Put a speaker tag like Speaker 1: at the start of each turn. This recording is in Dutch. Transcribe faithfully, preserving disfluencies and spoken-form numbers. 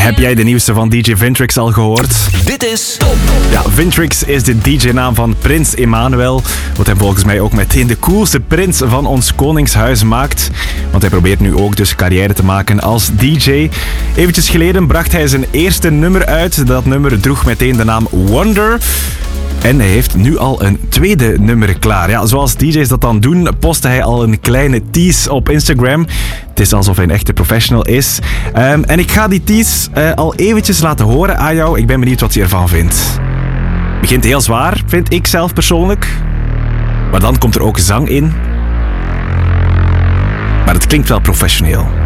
Speaker 1: Heb jij de nieuwste van D J Vintrix al gehoord?
Speaker 2: Dit is Top.
Speaker 1: Ja, Vintrix is de D J-naam van Prins Emmanuel. Wat hij volgens mij ook meteen de coolste prins van ons koningshuis maakt. Want hij probeert nu ook dus carrière te maken als D J. Eventjes geleden bracht hij zijn eerste nummer uit. Dat nummer droeg meteen de naam Wonder. En hij heeft nu al een tweede nummer klaar. Ja, zoals D J's dat dan doen, postte hij al een kleine tease op Instagram. Het is alsof hij een echte professional is. Um, en ik ga die tease uh, al eventjes laten horen aan jou. Ik ben benieuwd wat hij ervan vindt. Begint heel zwaar, vind ik zelf persoonlijk. Maar dan komt er ook zang in. Maar het klinkt wel professioneel.